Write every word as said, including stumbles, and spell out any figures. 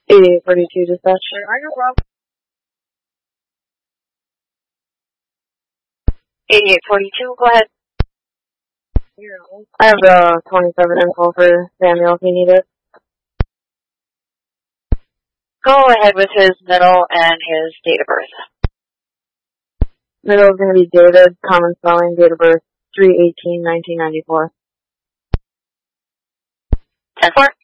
eighty-eight forty-two dispatcher. I know, Rob. eighty-eight forty-two, go ahead. I have the twenty-seven info for Samuel if you need it. Go ahead with his middle and his date of birth. Middle is going to be David, common spelling, date of birth, three eighteen nineteen ninety-four. ten four.